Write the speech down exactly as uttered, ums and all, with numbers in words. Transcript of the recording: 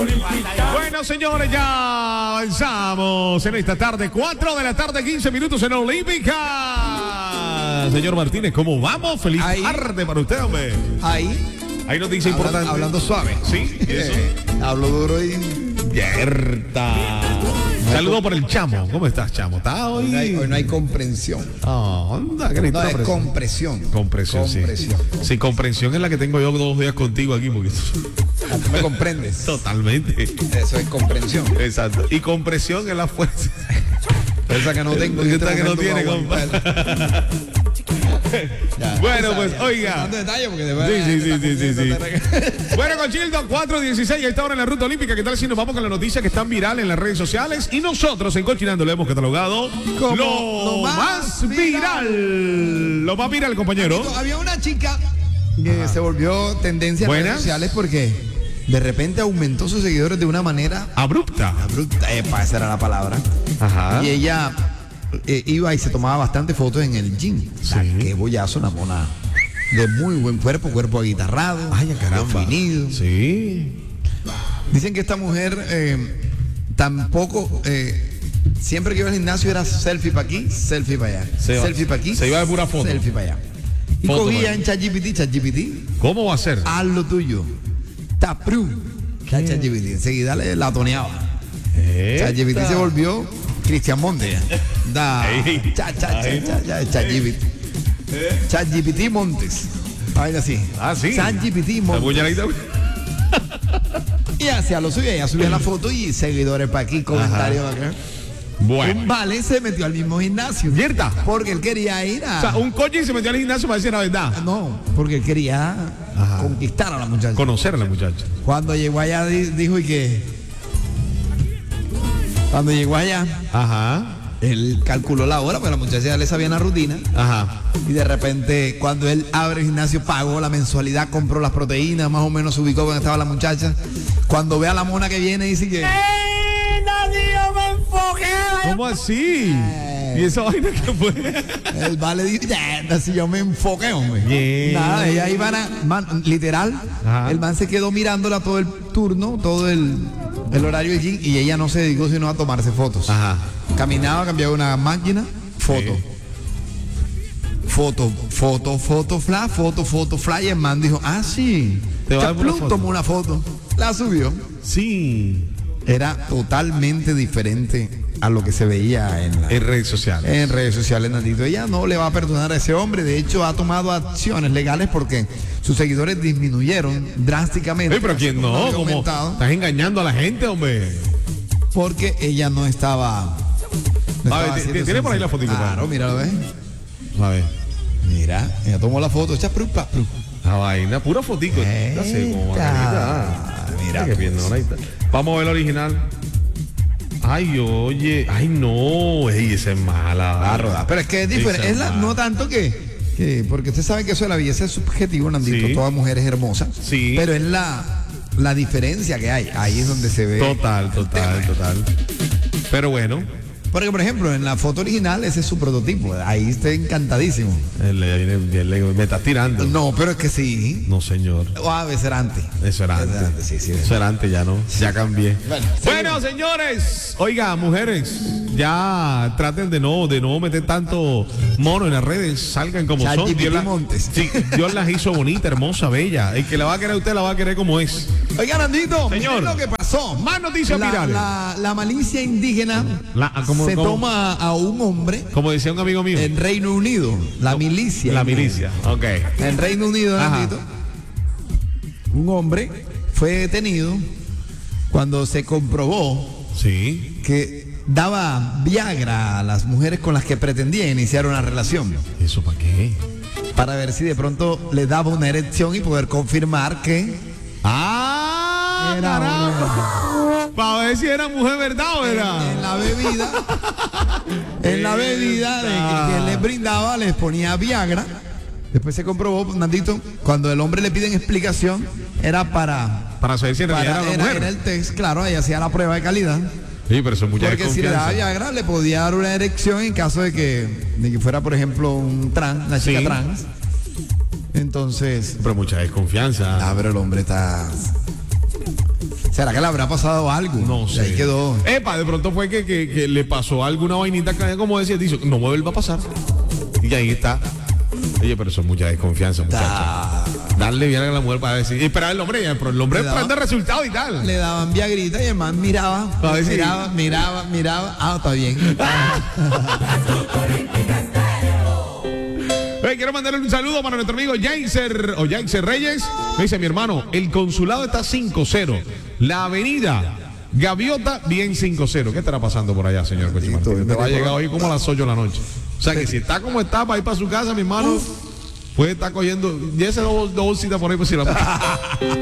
Bueno, señores, ya avanzamos en esta tarde, cuatro de la tarde, quince minutos en Olímpica. Señor Martínez, ¿cómo vamos? Feliz ahí, tarde para usted, hombre. Ahí. Hay noticia Hablando, importante. hablando suave. Sí, eso. Eh, hablo duro y... Yerta. Saludos por el Chamo. ¿Cómo estás, Chamo? ¿Está hoy? Hoy no hay, hoy no hay comprensión. Oh, anda, que No, es presión. compresión. Compresión, Compresión. sí. Sí, comprensión es la que tengo yo dos días contigo aquí, porque Ah, tú me comprendes. totalmente. Eso es comprensión. Exacto. Y compresión es la fuerza. Esa que no tengo. en este Esta que no momento tiene, para compa. aguantar. Ya, Bueno, tú pues, sabes, oiga. dando detalles porque de Sí, verdad sí, te sí, estás sí, sí, poniendo sí. terreno. Bueno, con Chilton, cuatro dieciséis, a esta hora en la ruta olímpica. ¿Qué tal si nos vamos con las noticias que están virales en las redes sociales? Y nosotros en Cochinando le hemos catalogado Como lo, lo más más viral. viral. Lo más viral, compañero. Había una chica que se volvió tendencia en Buenas. redes sociales porque de repente aumentó sus seguidores de una manera Abrupta. abrupta. Epa, esa era la palabra. Ajá. Y ella eh, iba y se tomaba bastante fotos en el gym. O sea, Sí. qué bollazo, una mona de muy buen cuerpo, cuerpo aguitarrado, Ay, caramba. definido. Sí. Dicen que esta mujer eh, tampoco, eh, siempre que iba al gimnasio era selfie para aquí, selfie para allá. Se va- selfie para aquí. se iba de pura foto. Selfie para allá. Y Foto cogía para en ChatGPT, ChatGPT, ¿Cómo va a ser? haz lo tuyo. Tapru. ChatGPT, enseguida le la toneaba. ChatGPT Esta. se volvió Cristian Monte. Da. Ey. Cha, cha, cha, Ahí. cha, cha, ChatGPT. ChatGPT Montes. Ahí así. Ah, sí. ChatGPT La Montes. puñaladita. Y hacía lo suyo. Ella subía la foto y seguidores para aquí, comentarios para acá. Un Bueno. vale se metió al mismo gimnasio. ¿Cierta? Porque él quería ir a. O sea, un coche se metió al gimnasio para decir la verdad. No, porque él quería Ajá. conquistar a la muchacha. Conocer a la muchacha. Cuando llegó allá di- dijo y que. Cuando llegó allá, Ajá. él calculó la hora, porque la muchacha ya le sabía la rutina. Ajá. Y de repente, cuando él abre el gimnasio, pagó la mensualidad, compró las proteínas, más o menos se ubicó donde estaba la muchacha. Cuando ve a la mona que viene, dice que. ¿Cómo así? ¿Y esa vaina que fue? El vale dijo, ya, así yo me enfoqué, hombre. Bien. Nada, ella iba a, man, literal, Ajá. el man se quedó mirándola todo el turno, todo el, el horario del gym, y ella no se dedicó sino a tomarse fotos. Ajá. Caminaba, cambiaba una máquina, foto. Sí. Foto, foto, foto, fla, foto, foto, fla. Y el man dijo, ah, sí. Te va a dar una Chaplum foto. tomó una foto, la subió. Sí. Era totalmente diferente a lo que se veía en, la- En redes sociales. en redes sociales, Nandito. Ella no le va a perdonar a ese hombre. De hecho, ha tomado acciones legales porque sus seguidores disminuyeron drásticamente. Ey, pero así quién como no, había como aumentado, estás engañando a la gente, hombre. porque ella no estaba. no A ver, estaba ti- haciendo tiene por ahí eso. la fotico, Claro, padre. míralo, ¿ves? A ver. Mira, ella tomó la foto. Echa pru, pa, pru. La vaina, pura fotico. Eita. Así como Margarita. Mira, Qué bien, pues. ¿no? Ahí está. Vamos a ver el original. Ay, oye. Ay, no. Ey, esa es mala. Va a rodar. Pero es que es diferente. Esa Es la- mala. no tanto que, que- porque usted sabe que eso de la belleza es subjetivo, Nandito. Sí. Toda mujer es hermosa. Sí. Pero es la, la diferencia que hay. Ahí es donde se ve. Total, total, total. Pero bueno. Porque, por ejemplo, en la foto original, ese es su prototipo. Ahí está encantadísimo. Él le- él le- me está tirando. No, pero es que sí. No, señor. O a veces era antes. Eso era Era antes. antes, sí, sí. Eso era antes, ya no. Ya cambié. Bueno, Bueno, señores. Oiga, mujeres, ya traten de no, de no meter tanto mono en las redes. Salgan como son. ChatGPT Dios, la- Montes. sí, Dios las hizo bonita, hermosa, bella. El que la va a querer a usted la va a querer como es. Oiga, Nandito, Señor. miren lo que pasó. Más noticias la, virales. la, la malicia indígena La- como- se como- toma a un hombre Como decía un amigo mío. en Reino Unido. La milicia. La milicia. Ok. En Reino Unido, Ajá. Nandito, un hombre fue detenido cuando se comprobó Sí. que daba Viagra a las mujeres con las que pretendía iniciar una relación ¿Eso para qué? para ver si de pronto le daba una erección y poder confirmar que ¡Ah! era una- Para ver si era mujer verdad o era. en la bebida, en la bebida de que, que les brindaba, les ponía Viagra. Después se comprobó, Nandito, cuando el hombre le piden explicación, era para, Para saber si en realidad para era una era, mujer. era el test, claro, ella hacía la prueba de calidad. Sí, pero eso es mucha Porque si le daba desconfianza. Viagra, le podía dar una erección en caso de que, de que fuera, por ejemplo, un trans, una chica Sí. trans. Entonces, Pero mucha desconfianza. ah, pero el hombre está ¿Será que le habrá pasado algo? No Y sé. ahí quedó. Epa, de pronto fue que, que, que le pasó alguna vainita que, como decía, dice, no me vuelva a pasar. Y ahí está. Oye, pero eso es mucha desconfianza, muchacha. Darle bien a la mujer para decir. Y esperar el hombre, ya, pero el hombre Le daba- prende resultado y tal. Le daban viagrita y el man miraba, A ver si- miraba, miraba, miraba. Ah, está bien. Hey, quiero mandarle un saludo para nuestro amigo Jainser o Jainser Reyes. Me dice mi hermano, el consulado está cinco cero. La avenida Gaviota, bien cinco cero. ¿Qué estará pasando por allá, señor Cochi Martínez? Te va a llegar hoy como a las ocho de la noche. O sea que si está como está para ir para su casa, mi hermano, puede estar cogiendo. Y ese dos, dos bolsitas por ahí, pues si la